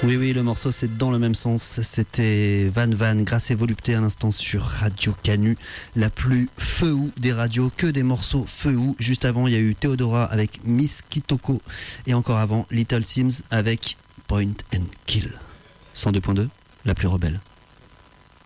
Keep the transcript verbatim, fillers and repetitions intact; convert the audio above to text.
Oui, oui, le morceau c'est dans le même sens. C'était Van Van, Grâce et Volupté à l'instant sur Radio Canu, la plus feu-ou des radios, que des morceaux feu-ou. Juste avant, il y a eu Theodora avec Miss Kitoko et encore avant, Little Sims avec Point and Kill. cent deux point deux, la plus rebelle.